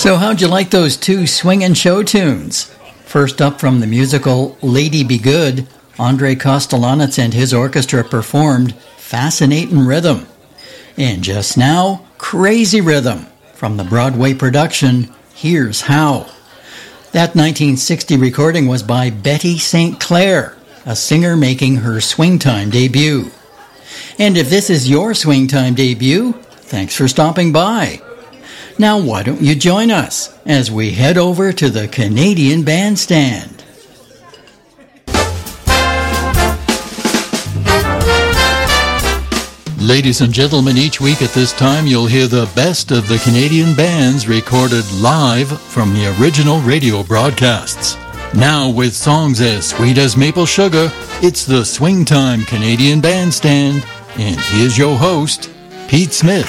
So how'd you like those two swingin' show tunes? First up from the musical Lady Be Good, Andre Kostelanetz and his orchestra performed Fascinatin' Rhythm. And just now, Crazy Rhythm from the Broadway production Here's How. That 1960 recording was by Betty St. Clair, a singer making her swing time debut. And if this is your swing time debut, thanks for stopping by. Now why don't you join us as we head over to the Canadian Bandstand. Ladies and gentlemen, each week at this time you'll hear the best of the Canadian bands recorded live from the original radio broadcasts. Now with songs as sweet as maple sugar, it's the Swing Time Canadian Bandstand, and here's your host, Pete Smith.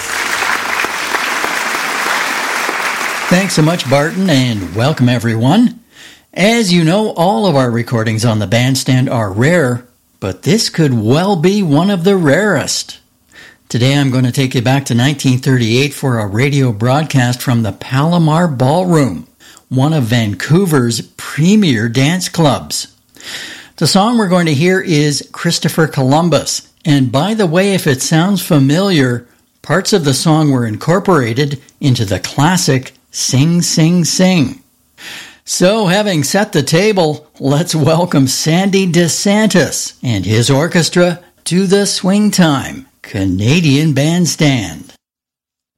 Thanks so much, Barton, and welcome everyone. As you know, all of our recordings on the bandstand are rare, but this could well be one of the rarest. Today I'm going to take you back to 1938 for a radio broadcast from the Palomar Ballroom, one of Vancouver's premier dance clubs. The song we're going to hear is Christopher Columbus, and by the way, if it sounds familiar, parts of the song were incorporated into the classic Sing, Sing, Sing. So, having set the table, let's welcome Sandy DeSantis and his orchestra to the Swing Time Canadian Bandstand.